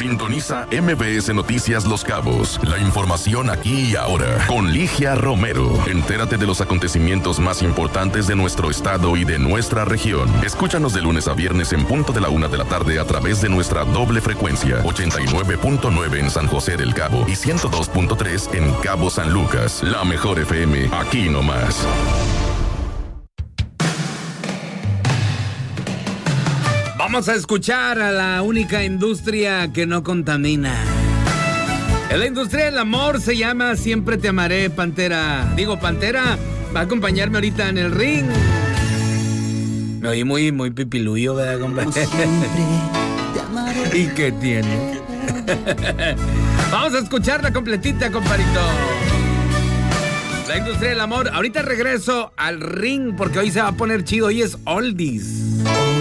Sintoniza MBS Noticias Los Cabos. La información aquí y ahora. Con Ligia Romero. Entérate de los acontecimientos más importantes de nuestro estado y de nuestra región. Escúchanos de lunes a viernes en punto de la 1 de la tarde a través de nuestra doble frecuencia. 89.9 en San José del Cabo y 102.3 en Cabo San Lucas. La mejor FM. Aquí nomás. Vamos a escuchar a la única industria que no contamina. En la industria del amor se llama Siempre Te Amaré, Pantera. Pantera va a acompañarme ahorita en el ring. Me oí muy pipiluyo, ¿verdad, compadre? ¿Y qué tiene? Vamos a escucharla completita, compadrito. La industria del amor. Ahorita regreso al ring porque hoy se va a poner chido. Hoy es oldies.